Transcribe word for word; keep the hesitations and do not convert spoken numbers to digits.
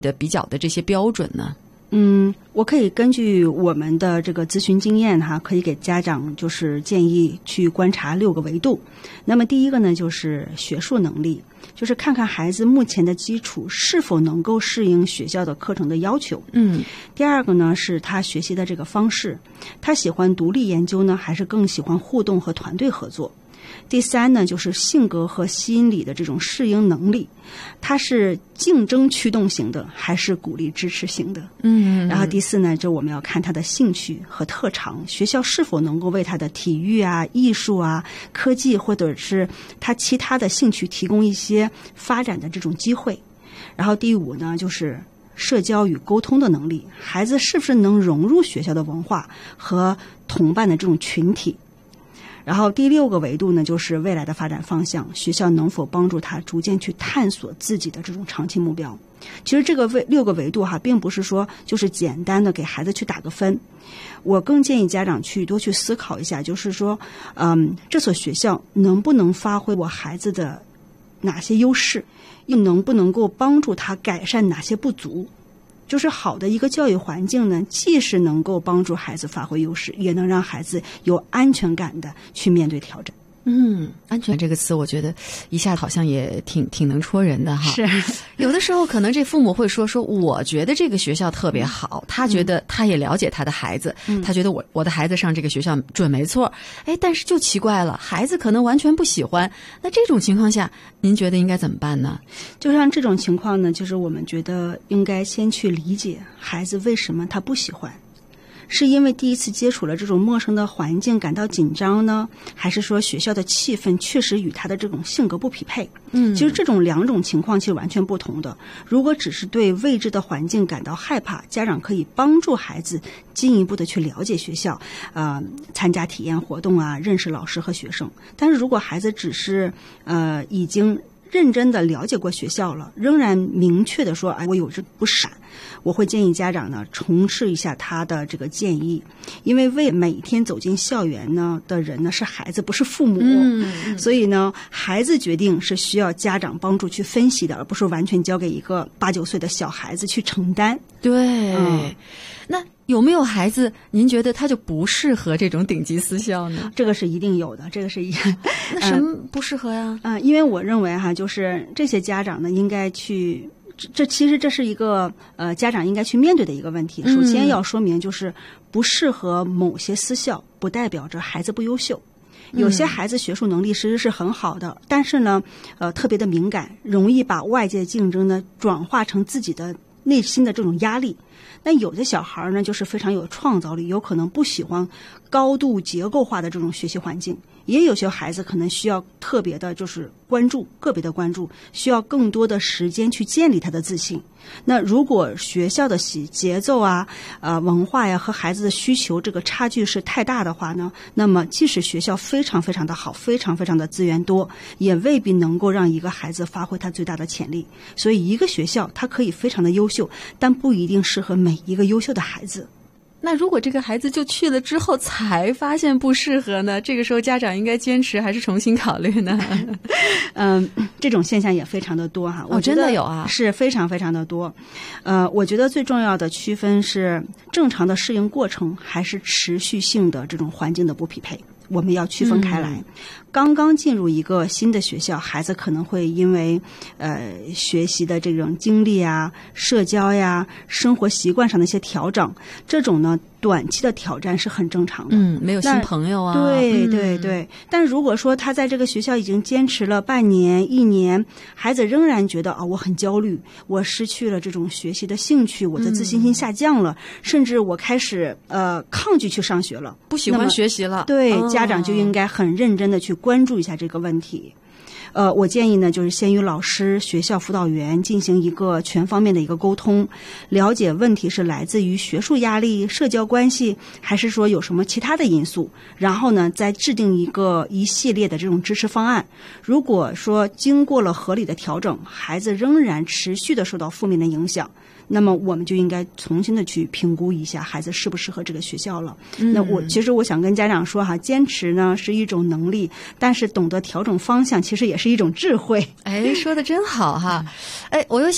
的比较的这些标准呢？ 嗯，我可以根据我们的这个咨询经验哈，可以给家长就是建议去观察六个维度。那么第一个呢，就是学术能力，就是看看孩子目前的基础是否能够适应学校的课程的要求。 嗯， 第二个呢，是他学习的这个方式，他喜欢独立研究呢，还是更喜欢互动和团队合作？第三呢，就是性格和心理的这种适应能力，它是竞争驱动型的还是鼓励支持型的？ 嗯， 然后第四呢，就我们要看他的兴趣和特长，学校是否能够为他的体育啊、艺术啊、科技或者是他其他的兴趣提供一些发展的这种机会。然后第五呢，就是社交与沟通的能力，孩子是不是能融入学校的文化和同伴的这种群体。然后第六个维度呢，就是未来的发展方向，学校能否帮助他逐渐去探索自己的这种长期目标。其实这个维六个维度哈，并不是说就是简单的给孩子去打个分，我更建议家长去多去思考一下，就是说，嗯，这所学校能不能发挥我孩子的哪些优势，又能不能够帮助他改善哪些不足。就是好的一个教育环境呢，既是能够帮助孩子发挥优势，也能让孩子有安全感的去面对挑战。 嗯，安全这个词，我觉得一下好像也挺挺能戳人的哈。 是， 有的时候可能这父母会说说，我觉得这个学校特别好，他觉得他也了解他的孩子，嗯、他觉得我我的孩子上这个学校准没错。哎，但是就奇怪了，孩子可能完全不喜欢。那这种情况下，您觉得应该怎么办呢？ 就像这种情况呢，就是我们觉得应该先去理解孩子为什么他不喜欢。是因为第一次接触了这种陌生的环境感到紧张呢，还是说学校的气氛确实与他的这种性格不匹配？嗯，其实这种两种情况其实完全不同的。如果只是对未知的环境感到害怕，家长可以帮助孩子进一步的去了解学校，呃，参加体验活动啊，认识老师和学生。但是如果孩子只是呃已经认真的了解过学校了，仍然明确的说，哎，我有这不闪，我会建议家长呢重试一下他的这个建议，因为为每天走进校园呢的人呢是孩子，不是父母，嗯、所以呢，孩子决定是需要家长帮助去分析的，而不是完全交给一个八九岁的小孩子去承担。 对， 嗯、 那有没有孩子您觉得他就不适合这种顶级私校呢？ 这个是一定有的，这个是一那什么不适合呀？ 嗯、呃，因为我认为哈，就是这些家长呢应该去。这, 这其实这是一个呃家长应该去面对的一个问题。首先要说明，就是不适合某些私校，不代表着孩子不优秀。有些孩子学术能力其实是很好的，嗯、但是呢，呃，特别的敏感，容易把外界竞争呢转化成自己的内心的这种压力。那有的小孩呢，就是非常有创造力，有可能不喜欢高度结构化的这种学习环境。也有些孩子可能需要特别的就是关注，个别的关注，需要更多的时间去建立他的自信。那如果学校的节奏啊、呃文化呀和孩子的需求这个差距是太大的话呢，那么即使学校非常非常的好，非常非常的资源多，也未必能够让一个孩子发挥他最大的潜力。所以一个学校它可以非常的优秀，但不一定适合每一个优秀的孩子。 那如果这个孩子就去了之后才发现不适合呢？这个时候家长应该坚持还是重新考虑呢？ 嗯，这种现象也非常的多哈。我觉得真的有啊， 是非常非常的多。呃，我觉得最重要的区分是正常的适应过程，还是持续性的这种环境的不匹配。我们要区分开来。嗯、刚刚进入一个新的学校，孩子可能会因为呃学习的这种经历啊、社交呀、生活习惯上的一些调整，这种呢短期的挑战是很正常的。 嗯，没有新朋友啊。 对对对。嗯、但如果说他在这个学校已经坚持了半年、一年，孩子仍然觉得啊、哦、我很焦虑，我失去了这种学习的兴趣，我的自信心下降了，嗯、甚至我开始呃抗拒去上学了， 不喜欢学习了。 对。哦，家长就应该很认真的去关注一下这个问题。呃，我建议呢，就是先与老师、学校辅导员进行一个全方面的一个沟通，了解问题是来自于学术压力、社交关系，还是说有什么其他的因素，然后呢，再制定一个一系列的这种支持方案。如果说经过了合理的调整，孩子仍然持续的受到负面的影响，那么我们就应该重新的去评估一下孩子适不适合这个学校了。嗯、那我其实我想跟家长说哈，坚持呢是一种能力，但是懂得调整方向其实也是一种智慧。 哎，说的真好哈！哎，我又